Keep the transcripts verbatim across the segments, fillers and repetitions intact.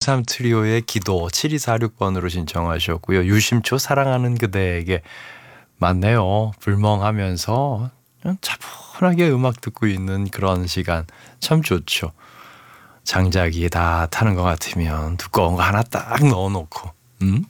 오이삼 트리오의 기도 칠이사육 번으로 신청하셨고요. 유심초 사랑하는 그대에게 맞네요. 불멍하면서 차분하게 음악 듣고 있는 그런 시간 참 좋죠. 장작이 다 타는 것 같으면 두꺼운 거 하나 딱 넣어놓고 음?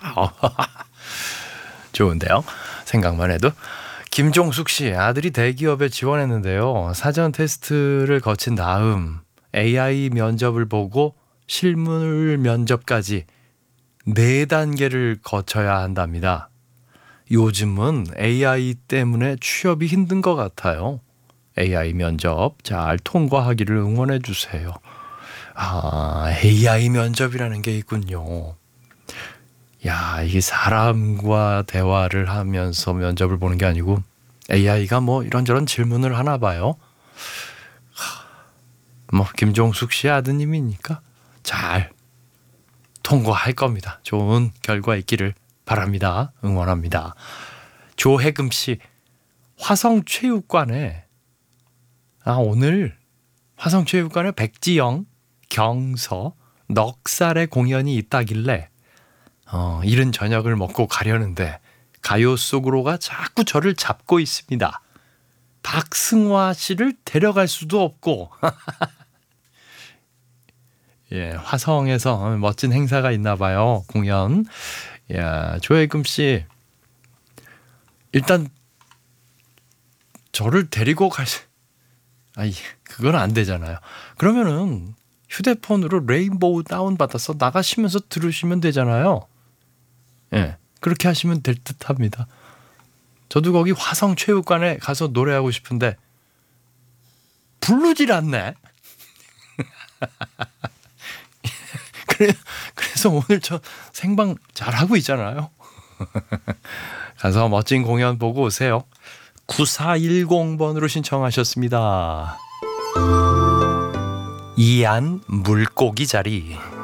좋은데요. 생각만 해도. 김종숙 씨, 아들이 대기업에 지원했는데요. 사전 테스트를 거친 다음 에이아이 면접을 보고 실물 면접까지 네 단계를 거쳐야 한답니다. 요즘은 에이아이 때문에 취업이 힘든 것 같아요. 에이아이 면접 잘 통과하기를 응원해 주세요. 아, 에이아이 면접이라는 게 있군요. 야, 이게 사람과 대화를 하면서 면접을 보는 게 아니고 에이아이가 뭐 이런저런 질문을 하나 봐요. 뭐 김종숙 씨 아드님이니까 잘 통과할 겁니다. 좋은 결과 있기를 바랍니다. 응원합니다. 조혜금 씨, 화성체육관에 아 오늘 화성체육관에 백지영, 경서, 넉살의 공연이 있다길래 어, 이른 저녁을 먹고 가려는데 가요 속으로가 자꾸 저를 잡고 있습니다. 박승화 씨를 데려갈 수도 없고 예, 화성에서 멋진 행사가 있나 봐요. 공연. 야, 조혜금 씨 일단 저를 데리고 가시 아이, 그건 안 되잖아요. 그러면은 휴대폰으로 레인보우 다운받아서 나가시면서 들으시면 되잖아요. 예, 그렇게 하시면 될 듯합니다. 저도 거기 화성체육관에 가서 노래하고 싶은데 부르질 않네. 그래, 그래서 오늘 저 생방 잘하고 있잖아요. 가서 멋진 공연 보고 오세요. 구사일공 번으로 신청하셨습니다. 이안 물고기 자리.